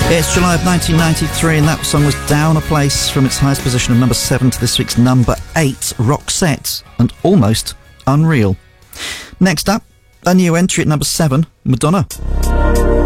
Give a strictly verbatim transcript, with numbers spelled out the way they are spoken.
It's July of nineteen ninety-three, and that song was down a place from its highest position of number seven to this week's number eight, Roxette, and Almost Unreal. Next up, a new entry at number seven, Madonna.